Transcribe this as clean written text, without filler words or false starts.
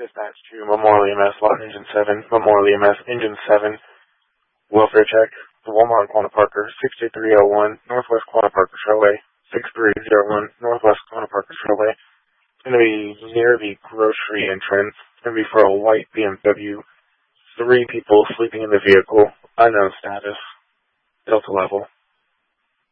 Dispatch to Memorial EMS, Lot Engine 7, Memorial EMS, Engine 7, welfare check, the Walmart in Quanah Parker, 6301 Northwest Quanah Parker Trailway, 6301 Northwest Quanah Parker Trailway. It's going to be near the grocery entrance. It's going to be for a white BMW. 3 people sleeping in the vehicle. Unknown status. Delta level.